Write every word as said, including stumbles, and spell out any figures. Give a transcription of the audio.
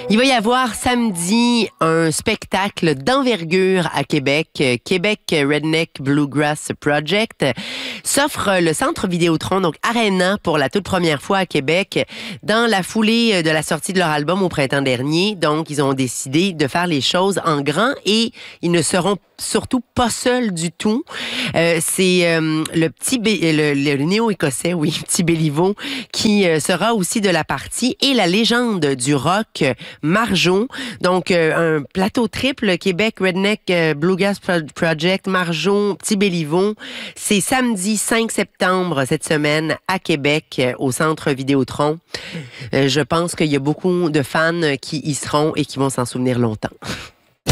Il va y avoir samedi un spectacle d'envergure à Québec. Québec Redneck Bluegrass Project s'offre le Centre Vidéotron, donc Arena, pour la toute première fois à Québec, dans la foulée de la sortie de leur album au printemps dernier. Donc, ils ont décidé de faire les choses en grand et ils ne seront surtout pas seuls du tout. Euh, c'est euh, le petit Bé- le, le, le néo-écossais, oui, petit Béliveau, qui euh, sera aussi de la partie, et la légende du rock, Marjo. Donc, euh, un plateau triple, Québec Redneck euh, Bluegrass Pro- Project, Marjo, petit Béliveau. C'est samedi cinq septembre cette semaine à Québec, euh, au Centre Vidéotron. Euh, je pense qu'il y a beaucoup de fans qui y seront et qui vont s'en souvenir longtemps.